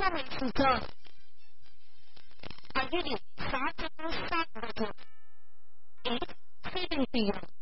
performances are really fat and fat little. 8. Feeding period.